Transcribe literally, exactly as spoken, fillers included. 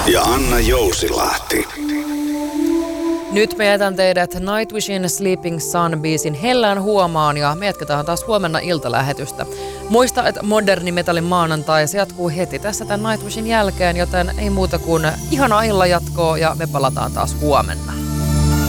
ja Anna Jousilahti. Nyt me jätän teidät Nightwishin Sleeping Sun-biisin hellään huomaan ja me jatketaan taas huomenna iltalähetystä. Muista, että moderni metallin maanantai se jatkuu heti tässä tämän Nightwishin jälkeen, joten ei muuta kuin ihanaa illan jatkoa ja me palataan taas huomenna.